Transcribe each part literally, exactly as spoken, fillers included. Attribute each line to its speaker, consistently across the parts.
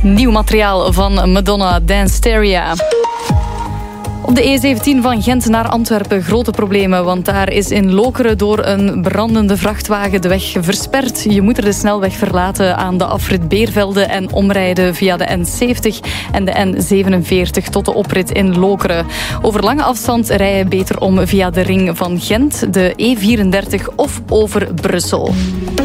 Speaker 1: Nieuw materiaal van Madonna, Danceteria. Op de E zeventien van Gent naar Antwerpen grote problemen, want daar is in Lokeren door een brandende vrachtwagen de weg versperd. Je moet er de snelweg verlaten aan de afrit Beervelde en omrijden via de N zeventig en de N zevenenveertig tot de oprit in Lokeren. Over lange afstand rij je beter om via de ring van Gent, de E vierendertig of over Brussel.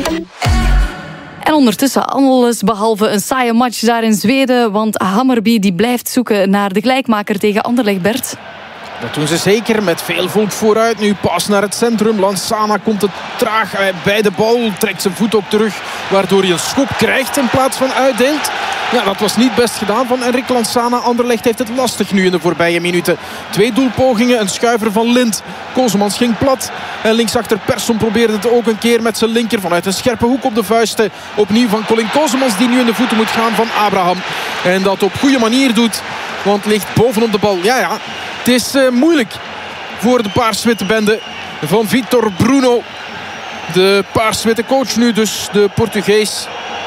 Speaker 1: En ondertussen alles behalve een saaie match daar in Zweden, want Hammarby die blijft zoeken naar de gelijkmaker tegen Anderlecht, Bert.
Speaker 2: Dat doen ze zeker, met veel volk vooruit. Nu pas naar het centrum. Lansana komt het traag bij de bal. Trekt zijn voet ook terug, waardoor hij een schop krijgt in plaats van uitdeelt. Ja, dat was niet best gedaan van Enric Lansana. Anderlecht heeft het lastig nu in de voorbije minuten. Twee doelpogingen, een schuiver van Lind. Kozemans ging plat. En linksachter Persson probeerde het ook een keer met zijn linker vanuit een scherpe hoek op de vuisten. Opnieuw van Colin Kozemans, die nu in de voeten moet gaan van Abraham. En dat op goede manier doet, want ligt bovenop de bal. Ja, ja. Het is uh, moeilijk voor de paars-witte bende van Vitor Bruno. De paars-witte coach nu dus, de Portugees.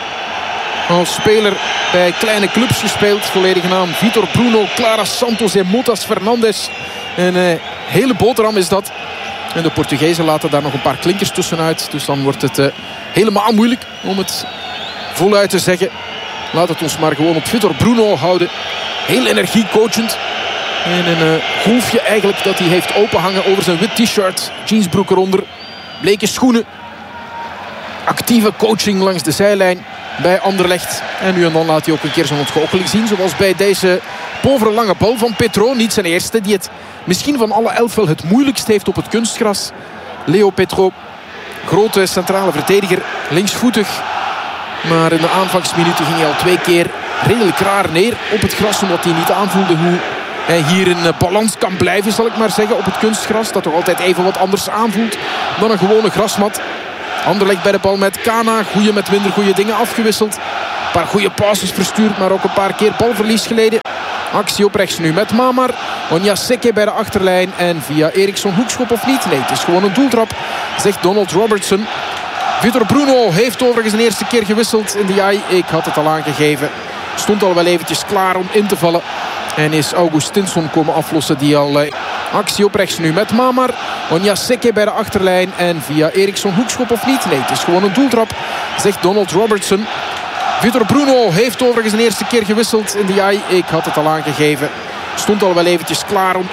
Speaker 2: Als speler bij kleine clubs gespeeld. Volledige naam Vitor Bruno, Clara Santos en Motas Fernandes. Een uh, hele boterham is dat. En de Portugezen laten daar nog een paar klinkers tussenuit. Dus dan wordt het uh, helemaal moeilijk om het voluit te zeggen. Laat het ons maar gewoon op Vitor Bruno houden. Heel energiecoachend. En een uh, golfje eigenlijk dat hij heeft openhangen over zijn wit t-shirt. Jeansbroek eronder. Bleke schoenen. Actieve coaching langs de zijlijn bij Anderlecht. En nu en dan laat hij ook een keer zijn ontgoocheling zien. Zoals bij deze povere lange bal van Petro. Niet zijn eerste, die het misschien van alle elf wel het moeilijkst heeft op het kunstgras. Leo Petro. Grote centrale verdediger. Linksvoetig. Maar in de aanvangsminuten ging hij al twee keer redelijk raar neer op het gras. Omdat hij niet aanvoelde hoe hij hier in balans kan blijven, zal ik maar zeggen, op het kunstgras. Dat toch altijd even wat anders aanvoelt dan een gewone grasmat. Anderlecht bij de bal met Kana. Goeie met minder goede dingen afgewisseld. Een paar goede passes verstuurd, maar ook een paar keer balverlies geleden. Actie op rechts nu met Mamar. Onyaseke bij de achterlijn. En via Eriksson hoekschop of niet? Nee, het is gewoon een doeltrap, zegt Donald Robertson. Vitor Bruno heeft overigens een eerste keer gewisseld in de J A I. Ik had het al aangegeven. Stond al wel eventjes klaar om in te vallen. En is Augustinsson komen aflossen, die al uh, actie op rechts nu met Mamar. Onyaseke bij de achterlijn. En via Eriksson hoekschop of niet? Nee, het is gewoon een doeltrap, zegt Donald Robertson. Vitor Bruno heeft overigens een eerste keer gewisseld in de J A I. Ik had het al aangegeven. Stond al wel eventjes klaar om